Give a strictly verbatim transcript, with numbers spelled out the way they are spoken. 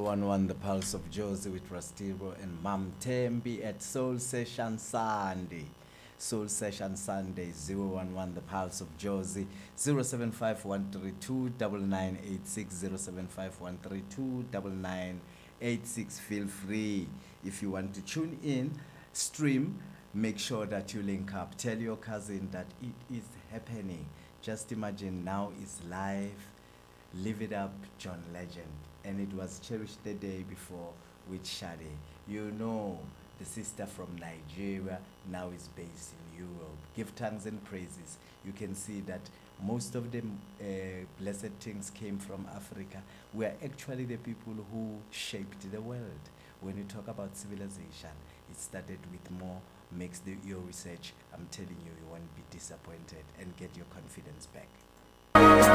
one one The Pulse of Josie with Rastiro and Mam Tembi at Soul Session Sunday. Soul Session Sunday zero one one The Pulse of Josie zero seven five one three two nine nine eight six zero seven five one three two nine nine eight six. Feel free if you want to tune in, stream, make sure that you link up. Tell your cousin that it is happening. Just imagine now it's live. Live It Up, John Legend. And it was cherished the day before with Shade. You know, the sister from Nigeria now is based in Europe. Give thanks and praises. You can see that most of the uh, blessed things came from Africa. We are actually the people who shaped the world. When you talk about civilization, it started with more. Makes the, your research. I'm telling you, you won't be disappointed and get your confidence back.